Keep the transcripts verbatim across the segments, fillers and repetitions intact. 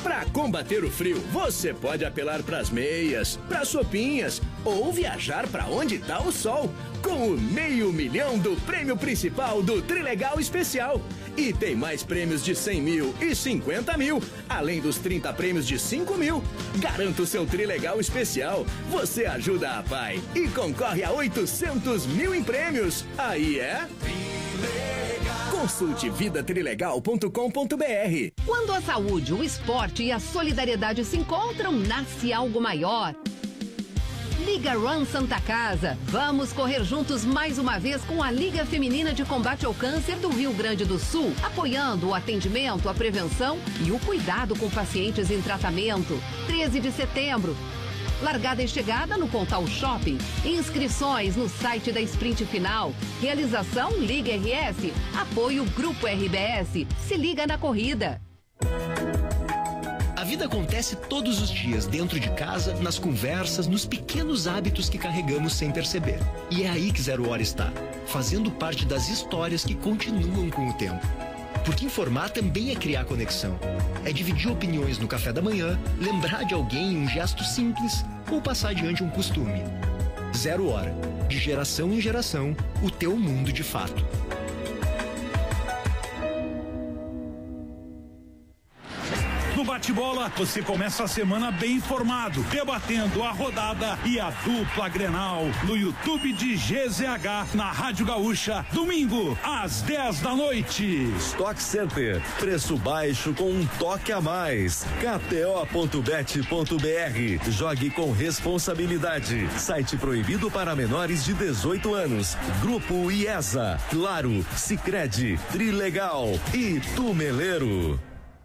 Pra combater o frio, você pode apelar pras meias, pras sopinhas ou viajar pra onde tá o sol com o meio milhão do prêmio principal do Trilegal Especial. E tem mais prêmios de cem mil e cinquenta mil, além dos trinta prêmios de cinco mil. Garanta o seu Trilegal Especial. Você ajuda a Pai e concorre a oitocentos mil em prêmios. Aí é... Consulte vida trilegal ponto com ponto br. Quando a saúde, o esporte e a solidariedade se encontram, nasce algo maior. Liga Run Santa Casa. Vamos correr juntos mais uma vez com a Liga Feminina de Combate ao Câncer do Rio Grande do Sul, apoiando o atendimento, a prevenção e o cuidado com pacientes em tratamento. treze de setembro. Largada e chegada no Pontal Shopping. Inscrições no site da Sprint Final. Realização Liga R S. Apoio Grupo R B S. Se liga na corrida. A vida acontece todos os dias, dentro de casa, nas conversas, nos pequenos hábitos que carregamos sem perceber. E é aí que Zero Hora está, fazendo parte das histórias que continuam com o tempo. Porque informar também é criar conexão. É dividir opiniões no café da manhã, lembrar de alguém um gesto simples ou passar adiante um costume. Zero Hora. De geração em geração, o teu mundo de fato. No bate-bola, você começa a semana bem informado, debatendo a rodada e a dupla Grenal no YouTube de G Z H, na Rádio Gaúcha, domingo, às dez da noite. Stock Center, preço baixo com um toque a mais. K T O ponto bet ponto br. Jogue com responsabilidade. Site proibido para menores de dezoito anos. Grupo IESA, Claro, Sicredi, Trilegal e Tumeleiro.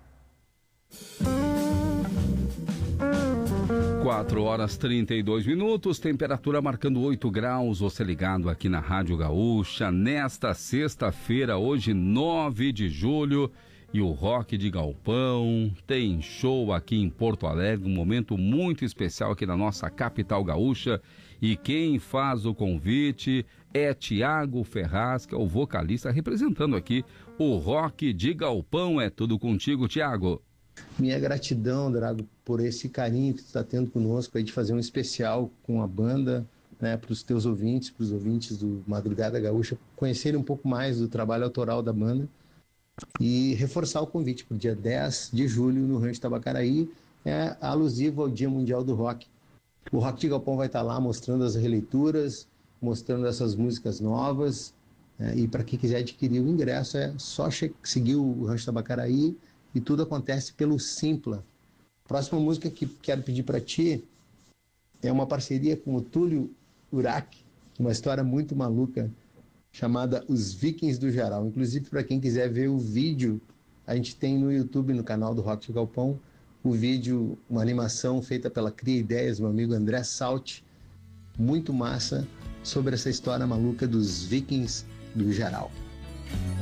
quatro horas trinta e dois minutos, temperatura marcando oito graus, você ligado aqui na Rádio Gaúcha, nesta sexta-feira, hoje nove de julho, e o Rock de Galpão tem show aqui em Porto Alegre, um momento muito especial aqui na nossa capital gaúcha, e quem faz o convite é Tiago Ferraz, que é o vocalista representando aqui o Rock de Galpão. É tudo contigo, Tiago. Minha gratidão, Drago, por esse carinho que tu está tendo conosco aí de fazer um especial com a banda, né, para os teus ouvintes, para os ouvintes do Madrugada Gaúcha, conhecerem um pouco mais do trabalho autoral da banda e reforçar o convite para o dia dez de julho no Rancho Tabacaraí, é alusivo ao Dia Mundial do Rock. O Rock de Galpão vai estar lá mostrando as releituras, mostrando essas músicas novas, é, e para quem quiser adquirir o ingresso é só seguir o Rancho Tabacaraí. E tudo acontece pelo Simpla. Próxima música que quero pedir para ti é uma parceria com o Túlio Urac, uma história muito maluca, chamada Os Vikings do Geral. Inclusive, para quem quiser ver o vídeo, a gente tem no YouTube, no canal do Rock de Galpão, o vídeo, uma animação feita pela Cria Ideias, meu amigo André Salt, muito massa, sobre essa história maluca dos Vikings do Geral.